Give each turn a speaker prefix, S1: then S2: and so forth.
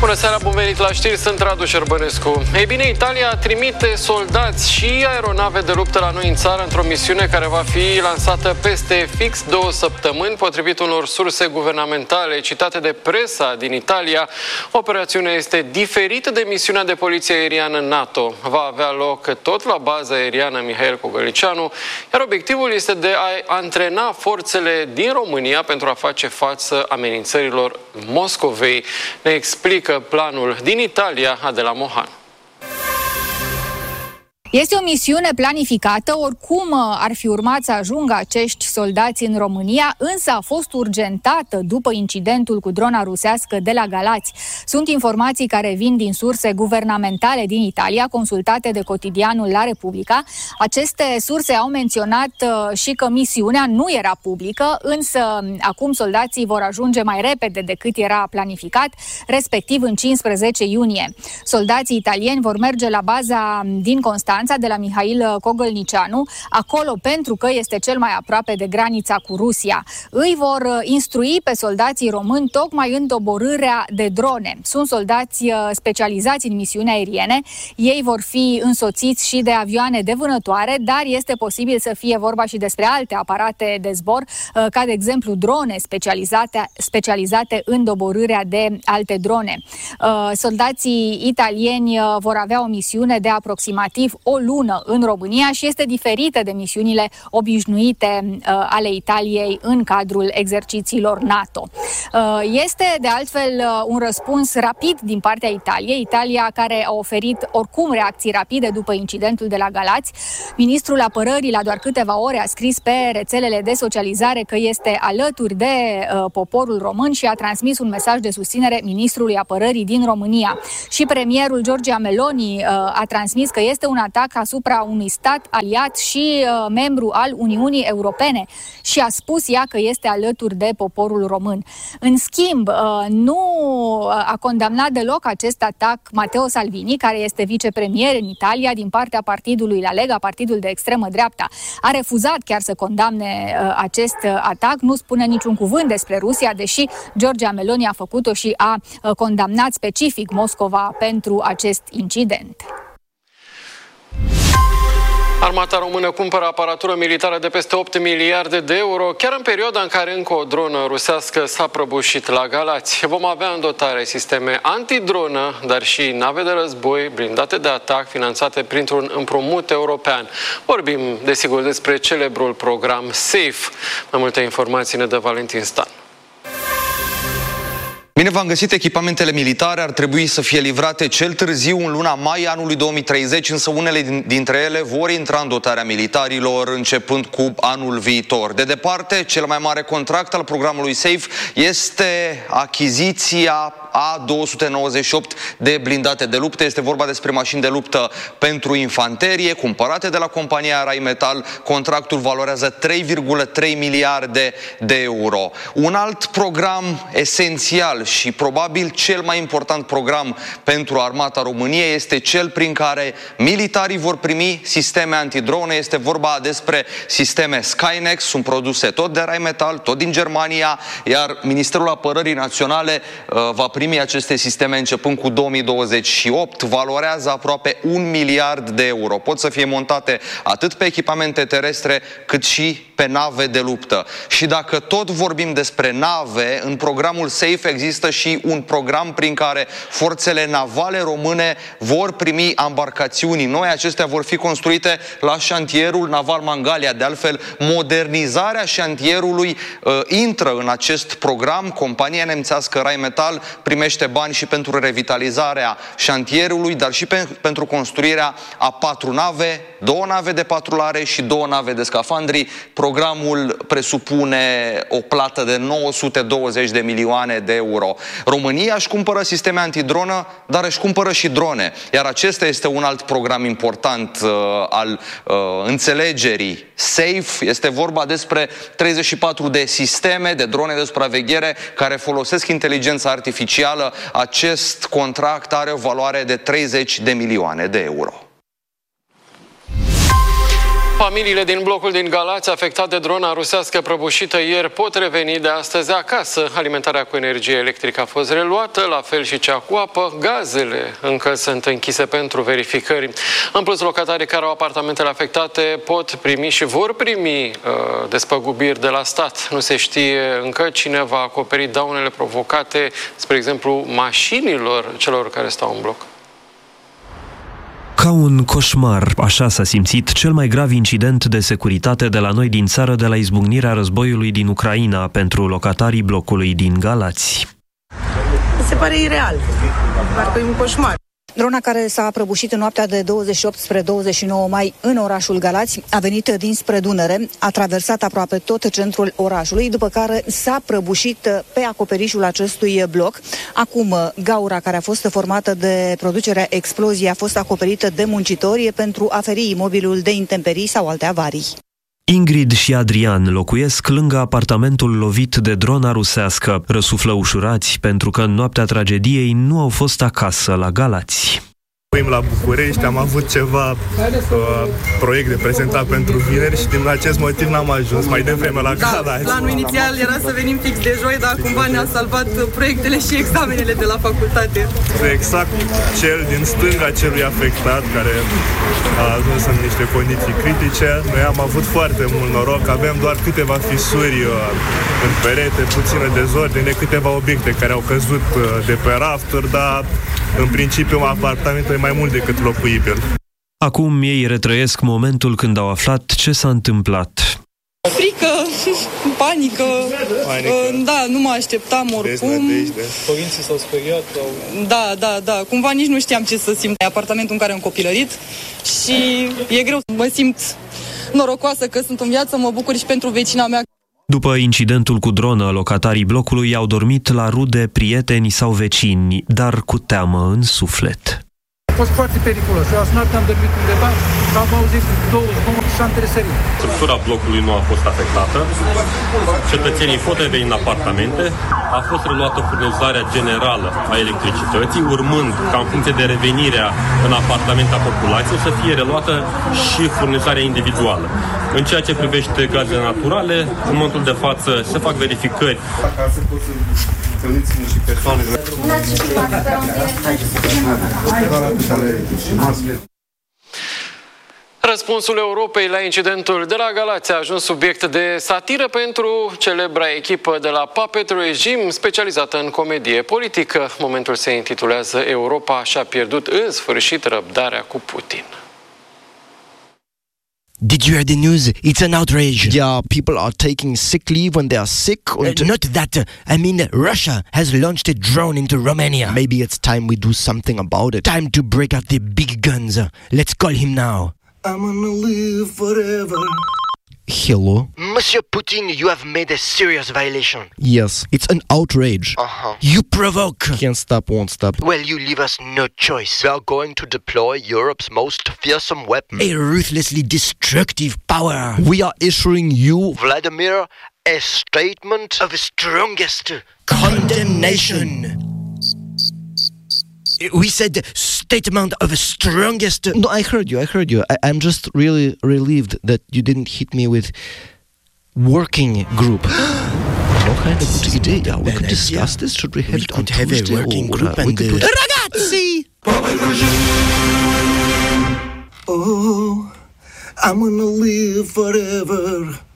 S1: Bună seara, bun venit la știri, sunt Radu Șerbănescu. Ei bine, Italia trimite soldați și aeronave de luptă la noi în țară într-o misiune care va fi lansată peste fix 2 săptămâni, potrivit unor surse guvernamentale citate de presa din Italia. Operațiunea este diferită de misiunea de poliție aeriană NATO. Va avea loc tot la baza aeriană Mihail Cogălnicianu, iar obiectivul este de a antrena forțele din România pentru a face față amenințărilor Moscovei. Ne explică planul din Italia, Adela Mohan.
S2: Este o misiune planificată, oricum ar fi urmat să ajungă acești soldați în România, însă a fost urgentată după incidentul cu drona rusească de la Galați. Sunt informații care vin din surse guvernamentale din Italia, consultate de cotidianul La Repubblica. Aceste surse au menționat și că misiunea nu era publică, însă acum soldații vor ajunge mai repede decât era planificat, respectiv în 15 iunie. Soldații italieni vor merge la baza din Constanța, de la Mihail Cogălnicianu, acolo pentru că este cel mai aproape de granița cu Rusia. Îi vor instrui pe soldații români tocmai în doborârea de drone. Sunt soldați specializați în misiuni aeriene. Ei vor fi însoțiți și de avioane de vânătoare, dar este posibil să fie vorba și despre alte aparate de zbor, ca de exemplu drone specializate în doborârea de alte drone. Soldații italieni vor avea o misiune de aproximativ o lună în România și este diferită de misiunile obișnuite ale Italiei în cadrul exercițiilor NATO. Este de altfel un răspuns rapid din partea Italiei, Italia care a oferit oricum reacții rapide după incidentul de la Galați. Ministrul Apărării la doar câteva ore a scris pe rețelele de socializare că este alături de poporul român și a transmis un mesaj de susținere ministrului Apărării din România. Și premierul Giorgia Meloni a transmis că este un atac asupra unui stat aliat și membru al Uniunii Europene și a spus ea că este alături de poporul român. În schimb, nu a condamnat deloc acest atac Matteo Salvini, care este vicepremier în Italia din partea partidului La Lega, partidul de extremă dreapta. A refuzat chiar să condamne acest atac, nu spune niciun cuvânt despre Rusia, deși Giorgia Meloni a făcut-o și a condamnat specific Moscova pentru acest incident.
S1: Armata română cumpără aparatură militară de peste 8 miliarde de euro, chiar în perioada în care încă o dronă rusească s-a prăbușit la Galați. Vom avea în dotare sisteme antidronă, dar și nave de război blindate de atac finanțate printr-un împrumut european. Vorbim, desigur, despre celebrul program SAFE. Mai multe informații ne dă Valentin Stan.
S3: Bine v-am găsit, echipamentele militare ar trebui să fie livrate cel târziu în luna mai anului 2030, însă unele dintre ele vor intra în dotarea militarilor începând cu anul viitor. De departe, cel mai mare contract al programului SAFE este achiziția A298 de blindate de luptă. Este vorba despre mașini de luptă pentru infanterie, cumpărate de la compania Rheinmetall. Contractul valorează 3,3 miliarde de euro. Un alt program esențial și probabil cel mai important program pentru Armata României este cel prin care militarii vor primi sisteme antidrone. Este vorba despre sisteme Skynex, sunt produse tot de Rheinmetall, tot din Germania, iar Ministerul Apărării Naționale va primi aceste sisteme începând cu 2028, valorează aproape 1 miliard de euro. Pot să fie montate atât pe echipamente terestre, cât și pe nave de luptă. Și dacă tot vorbim despre nave, în programul SAFE există și un program prin care forțele navale române vor primi ambarcațiuni noi. Acestea vor fi construite la șantierul naval Mangalia. De altfel, modernizarea șantierului intră în acest program. Compania nemțească Rheinmetall primește bani și pentru revitalizarea șantierului, dar și pentru construirea a 4 nave, 2 nave de patrulare și 2 nave de scafandri. Programul presupune o plată de 920 de milioane de euro. România își cumpără sisteme antidronă, dar își cumpără și drone. Iar acesta este un alt program important al înțelegerii SAFE. Este vorba despre 34 de sisteme de drone de supraveghere care folosesc inteligența artificială. Acest contract are o valoare de 30 de milioane de euro.
S1: Familiile din blocul din Galați afectat de drona rusească prăbușită ieri pot reveni de astăzi acasă. Alimentarea cu energie electrică a fost reluată, la fel și cea cu apă. Gazele încă sunt închise pentru verificări. În plus, locatarii care au apartamentele afectate pot primi și vor primi despăgubiri de la stat. Nu se știe încă cine va acoperi daunele provocate, spre exemplu, mașinilor celor care stau în bloc.
S4: Ca un coșmar, așa s-a simțit cel mai grav incident de securitate de la noi din țară de la izbucnirea războiului din Ucraina pentru locatarii blocului din Galați.
S5: Se pare ireal, parcă e un coșmar.
S6: Drona care s-a prăbușit în noaptea de 28 spre 29 mai în orașul Galați a venit dinspre Dunăre, a traversat aproape tot centrul orașului, după care s-a prăbușit pe acoperișul acestui bloc. Acum, gaura care a fost formată de producerea exploziei a fost acoperită de muncitori pentru a feri imobilul de intemperii sau alte avarii.
S4: Ingrid și Adrian locuiesc lângă apartamentul lovit de drona rusească. Răsuflă ușurați pentru că în noaptea tragediei nu au fost acasă la Galați.
S7: La București, am avut ceva proiect de prezentat pentru vineri și din acest motiv n-am ajuns mai devreme la Galați.
S5: Planul inițial era să venim fix de joi, dar cumva ne-a salvat proiectele și examenele de la facultate.
S7: Exact cel din stânga celui afectat, care a ajuns în niște condiții critice. Noi am avut foarte mult noroc, avem doar câteva fisuri în perete, puține dezordine, câteva obiecte care au căzut de pe rafturi, dar în principiu apartamentul e mai mult decât locuibil.
S4: Acum ei retrăiesc momentul când au aflat ce s-a întâmplat.
S5: Frică, panică. Da, nu mă așteptam oricum.
S7: Părinții s-au speriat?
S5: Da. Cumva nici nu știam ce să simt. E apartamentul în care am copilărit și e greu. Mă simt norocoasă că sunt în viață, mă bucur și pentru vecina mea.
S4: După incidentul cu dronă, locatarii blocului au dormit la rude, prieteni sau vecini, dar cu teamă în suflet.
S8: A fost foarte periculos. Eu azi noapte am dormit undeva, am auzit două zgomot și am tresărit.
S9: Structura blocului nu a fost afectată. Cetățenii pot reveni în apartamente. A fost reluată furnizarea generală a electricității, urmând ca în funcție de revenirea în apartamente a populației să fie reluată și furnizarea individuală. În ceea ce privește gazele naturale, în momentul de față se fac verificări.
S1: Răspunsul Europei la incidentul de la Galați a ajuns subiect de satiră pentru celebra echipă de la Puppet Regime, specializată în comedie politică. Momentul se intitulează Europa și-a pierdut în sfârșit răbdarea cu Putin.
S10: Did you hear the news? It's an outrage. Yeah, people are taking sick leave when they are sick. Not that. I mean, Russia has launched a drone into Romania. Maybe it's time we do something about it. Time to break out the big guns. Let's call him now.
S11: I'm gonna live forever.
S10: Hello? Monsieur Putin, you have made a serious violation. Yes, it's an outrage. You provoke. Can't stop, won't stop. Well, you leave us no choice. We are going to deploy Europe's most fearsome weapon. A ruthlessly destructive power. We are issuing you, Vladimir, a statement of the strongest condemnation. We said statement of the strongest... No, I heard you. I'm just really relieved that you didn't hit me with working group. No kind of good idea. Yeah, we could discuss this. Should we have it on Tuesday? Working group and Ragazzi!
S11: Oh, I'm gonna live forever.